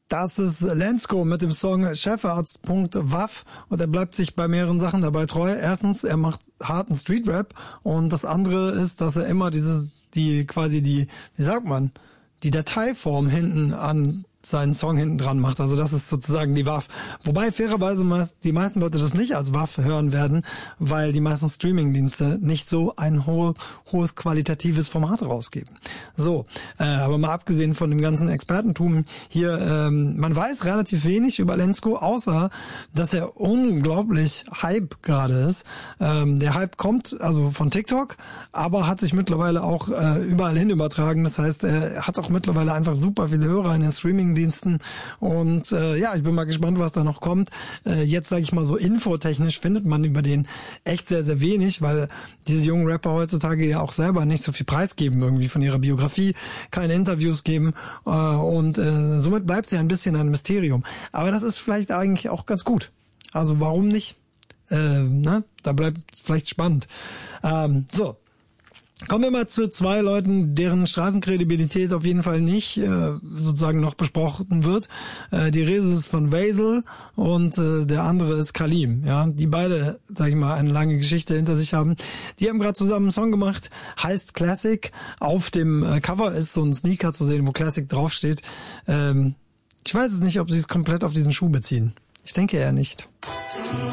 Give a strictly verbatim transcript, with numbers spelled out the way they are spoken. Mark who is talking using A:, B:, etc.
A: Das ist Lensko mit dem Song Chefarzt Punkt Waff und er bleibt sich bei mehreren Sachen dabei treu. Erstens, er macht harten Street-Rap und das andere ist, dass er immer diese, die quasi die, wie sagt man, die Dateiform hinten an seinen Song hinten dran macht. Also das ist sozusagen die W A V. Wobei fairerweise meist, die meisten Leute das nicht als W A V hören werden, weil die meisten Streamingdienste nicht so ein ho- hohes qualitatives Format rausgeben. So, äh, aber mal abgesehen von dem ganzen Expertentum hier, ähm, man weiß relativ wenig über Lensko, außer dass er unglaublich Hype gerade ist. Ähm, der Hype kommt also von TikTok, aber hat sich mittlerweile auch äh, überall hin übertragen. Das heißt, er hat auch mittlerweile einfach super viele Hörer in den Streaming Diensten und äh, ja, ich bin mal gespannt, was da noch kommt. Äh, jetzt sage ich mal so, infotechnisch findet man über den echt sehr, sehr wenig, weil diese jungen Rapper heutzutage ja auch selber nicht so viel preisgeben irgendwie von ihrer Biografie, keine Interviews geben äh, und äh, somit bleibt er ein bisschen ein Mysterium. Aber das ist vielleicht eigentlich auch ganz gut. Also warum nicht? Äh, ne? Da bleibt vielleicht spannend. Ähm, so. Kommen wir mal zu zwei Leuten, deren Straßenkredibilität auf jeden Fall nicht äh, sozusagen noch besprochen wird. Äh, die Rede ist von Vazel und äh, der andere ist Kalim. Ja, die beide, sag ich mal, eine lange Geschichte hinter sich haben. Die haben gerade zusammen einen Song gemacht, heißt Classic. Auf dem äh, Cover ist so ein Sneaker zu sehen, wo Classic draufsteht. Ähm, ich weiß es nicht, ob sie es komplett auf diesen Schuh beziehen. Ich denke eher nicht.